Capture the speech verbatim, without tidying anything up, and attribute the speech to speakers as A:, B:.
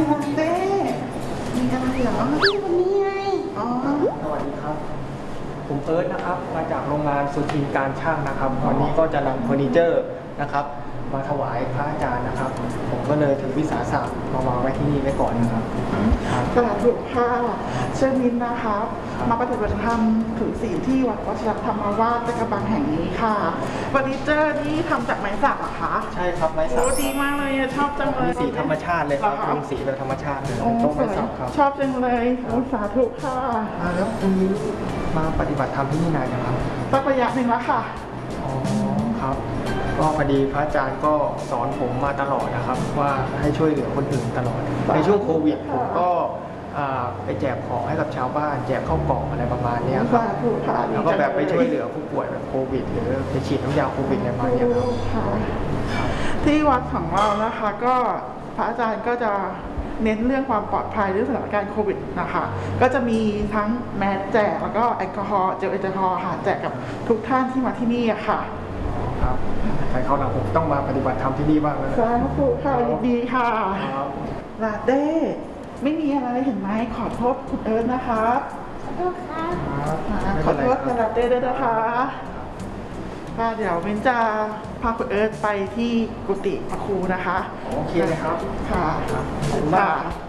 A: ลาเต้มีอะไรเหรอ
B: พี่คนนี้ไง
A: อ๋อ
C: สวัสดีครับผมเอิร์ธนะครับมาจากโรงงานสุทินการช่างนะครับวันนี้ก็จะนำเฟอร์นิเจอร์นะครับมาถวายพระอาจารย์นะครับผมก็เลยถือวิสาสะมาวางไว้ที่นี่ไว้ก่อนนะครับ
A: สาธุค่ะเชิญมินนะครับมาปฏิบัติธรรมถือศีลที่วัดวัชรธรรมวาสกระบังแห่งนี้ค่ะเฟอร์นิเจอร์นี่ทำจากไม้สักเหรอคะ
C: ใช่ครับไม้สัก
A: โอ้ดีมากเลยชอบจังเลย
C: มีสีธรรมชาติเลยครับเป็นสีแบบธรรมชาติเลย
A: โอ้
C: ต้อง
A: ส
C: ไม้
A: วย
C: สักครับ
A: ชอบจังเลยโอ้สาธุค่ะ
C: แล้วคุณมาปฏิบัติธรรมที่นี่นานนะครับ
A: สักระยะหนึ่งแล้วค่ะ
C: อ๋อครับก็พอดีพระอาจารย์ก็สอนผมมาตลอดนะครับว่าให้ช่วยเหลือคนอื่นตลอดในช่วงโควิดผมก็ไปแจกของให้กับชาวบ้านแจกข้าวกล่องอะไรประมาณนี้ครับแล้วก็แบบไปช่วยเหลือผู้ป่วยแบบโควิดหรือไปฉีดน้ำยาโควิดอะไรประมาณนี้ครับ
A: ที่วัดของเรานะคะก็พระอาจารย์ก็จะเน้นเรื่องความปลอดภัยเรื่องสถานการณ์โควิดนะคะก็จะมีทั้งแมสแจกแล้วก็แอลกอฮอล์เจลแอลกอฮอล์ค่ะแจกกับทุกท่านที่มาที่นี่ค่ะ
C: ครับใครเขาหลังผมต้องมาปฏิบัติธรรมที่นี่บ้างแล้ว
A: สาธุค่ะดีค่ะลาเต้ไม่มีอะไรเห็นไหมขอโทษคุณเอิร์ธนะคะ
B: ขอโทษครับ
A: ขอโทษลาเต้ด้วยนะคะค่ะเดี๋ยวเบนจะพาคุณเอิร์ธไปที่กุฏิพระครูนะคะ
C: โอเคเลยครับ
A: ค่ะ
C: ขอบคุณมาก